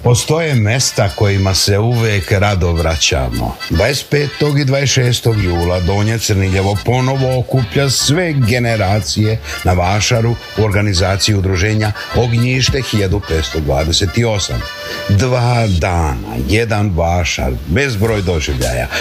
Postoje mesta kojima se uvek rado vraćamo. 25. i 26. jula Donje Crniljevo ponovo okuplja sve generacije na vašaru u organizaciji udruženja Ognjište 1528. 2 dana, jedan vašar, bezbroj doživljaja,